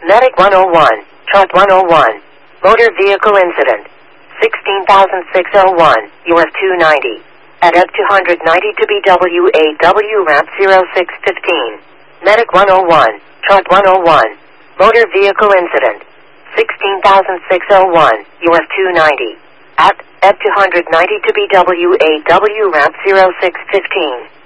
Medic 101, Truck 101, Motor Vehicle Incident, 16,601, US 290. At F 290 to BWAW Ramp 0615. Medic 101, Truck 101, Motor Vehicle Incident, 16,601, US 290. At F 290 to BWAW Ramp 0615.